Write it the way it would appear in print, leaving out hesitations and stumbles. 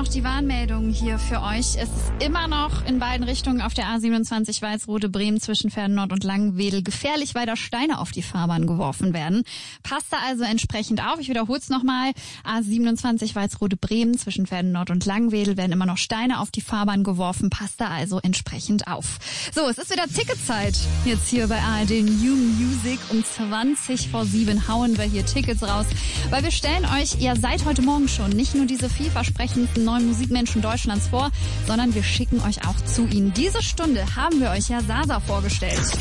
noch die Warnmeldung hier für euch. Es ist immer noch in beiden Richtungen auf der A27 Walsrode-Bremen zwischen Pferdennord und Langwedel gefährlich, weil da Steine auf die Fahrbahn geworfen werden. Passt da also entsprechend auf. Ich wiederhole es nochmal. A27 Walsrode-Bremen zwischen Pferdennord und Langwedel werden immer noch Steine auf die Fahrbahn geworfen. Passt da also entsprechend auf. So, es ist wieder Ticketzeit. Jetzt hier bei ARD New Music um 7:20 hauen wir hier Tickets raus, weil wir stellen euch ja seit heute Morgen schon nicht nur diese vielversprechendsten neuen Musikmenschen Deutschlands vor, sondern wir schicken euch auch zu ihnen. Diese Stunde haben wir euch ja Sasa vorgestellt.